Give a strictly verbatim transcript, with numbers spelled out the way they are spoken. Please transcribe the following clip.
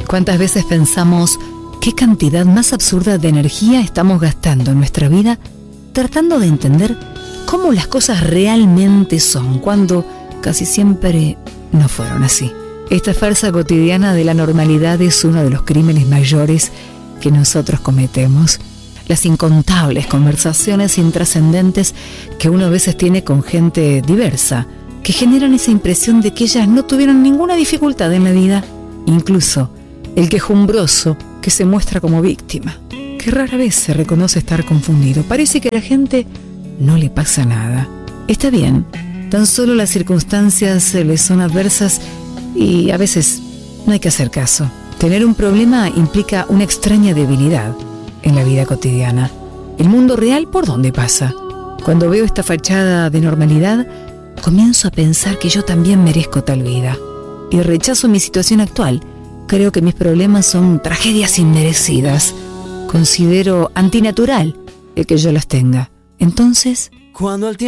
¿Cuántas veces pensamos qué cantidad más absurda de energía estamos gastando en nuestra vida tratando de entender cómo las cosas realmente son, cuando casi siempre no fueron así? Esta farsa cotidiana de la normalidad es uno de los crímenes mayores que nosotros cometemos. Las incontables conversaciones intrascendentes que uno a veces tiene con gente diversa, que generan esa impresión de que ellas no tuvieron ninguna dificultad en la vida. Incluso el quejumbroso que se muestra como víctima, que rara vez se reconoce estar confundido. Parece que a la gente no le pasa nada. Está bien, tan solo las circunstancias les son adversas y a veces no hay que hacer caso. Tener un problema implica una extraña debilidad en la vida cotidiana. ¿El mundo real por dónde pasa? Cuando veo esta fachada de normalidad, comienzo a pensar que yo también merezco tal vida. Y rechazo mi situación actual. Creo que mis problemas son tragedias inmerecidas. Considero antinatural el que yo las tenga. Entonces, cuando el